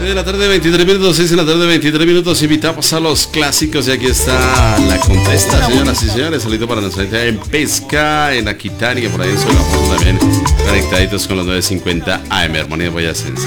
de la tarde, 23 minutos, 6 de la tarde, 23 minutos. Invitamos a los clásicos y aquí está la contesta, señoras y señores. Saludito para nuestra gente en Pesca, en Aquitania, por ahí en Solafondo también. Conectaditos con los 950 AM, Armonía Boyacense.